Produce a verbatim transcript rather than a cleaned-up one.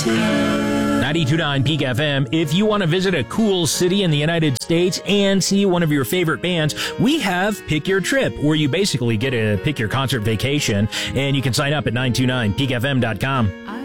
ninety-two point nine Peak F M. If you want to visit a cool city in the United States and see one of your favorite bands, we have Pick Your Trip, where you basically get to pick your concert vacation, and you can sign up at nine two nine peak f m dot com.